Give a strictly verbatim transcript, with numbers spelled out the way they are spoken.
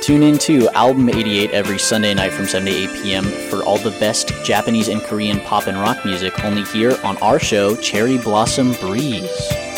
Tune in to Album eighty-eight every Sunday night from seven to eight p.m. for all the best Japanese and Korean pop and rock music only here on our show, Cherry Blossom Breeze.